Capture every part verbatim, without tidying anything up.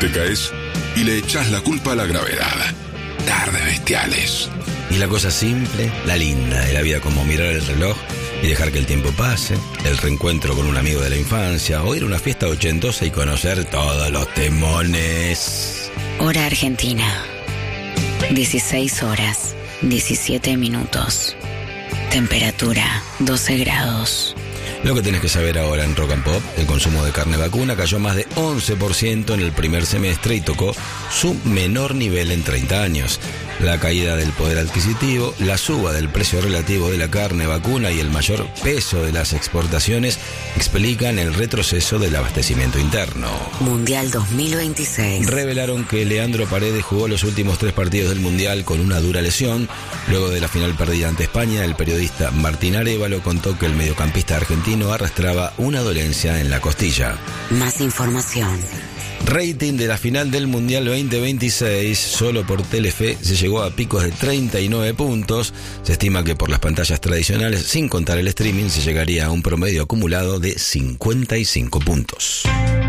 Te caes y le echás la culpa a la gravedad. Tardes bestiales. Y la cosa simple, la linda de la vida, como mirar el reloj y dejar que el tiempo pase, el reencuentro con un amigo de la infancia, o ir a una fiesta ochentosa y conocer todos los temones. Hora Argentina. dieciséis horas, diecisiete minutos. Temperatura, doce grados. Lo que tenés que saber ahora en Rock and Pop: el consumo de carne vacuna cayó más de once por ciento en el primer semestre y tocó su menor nivel en treinta años. La caída del poder adquisitivo, la suba del precio relativo de la carne vacuna y el mayor peso de las exportaciones explican el retroceso del abastecimiento interno. Mundial dos mil veintiséis. Revelaron que Leandro Paredes jugó los últimos tres partidos del Mundial con una dura lesión. Luego de la final perdida ante España, el periodista Martín Arévalo contó que el mediocampista argentino arrastraba una dolencia en la costilla. Más información. Rating de la final del Mundial veinte veintiséis, solo por Telefe se llegó a picos de treinta y nueve puntos. Se estima que por las pantallas tradicionales, sin contar el streaming, se llegaría a un promedio acumulado de cincuenta y cinco puntos.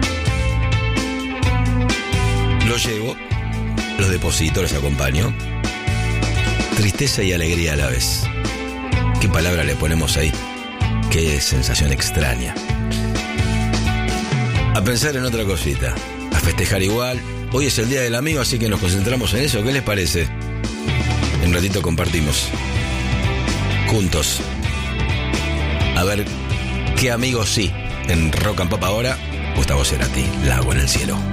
Los llevo, los deposito, los acompaño. Tristeza y alegría a la vez. ¿Qué palabra le ponemos ahí? Qué sensación extraña. A pensar en otra cosita, a festejar igual. Hoy es el Día del Amigo, así que nos concentramos en eso. ¿Qué les parece? En un ratito compartimos juntos. A ver qué amigos sí. En Rock and Pop ahora, Gustavo Cerati, Lago en el cielo.